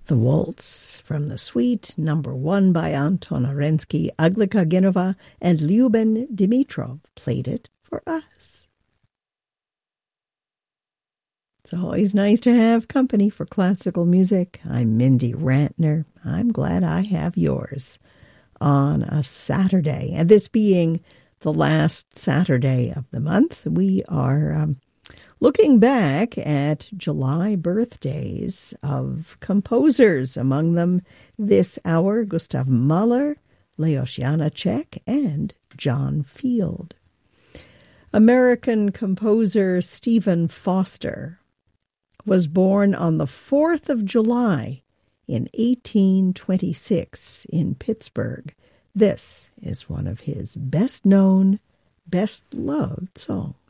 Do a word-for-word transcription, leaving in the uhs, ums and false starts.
The Waltz from the suite number one by Anton Arensky, Aglika Genova, and Lyuben Dimitrov played it for us. It's always nice to have company for classical music. I'm Mindy Rantner. I'm glad I have yours on a Saturday. And this being the last Saturday of the month, we are um, looking back at July birthdays of composers. Among them this hour, Gustav Mahler, Leos Janáček, and John Field. American composer Stephen Foster was born on the fourth of July in eighteen twenty-six in Pittsburgh. This is one of his best-known, best-loved songs.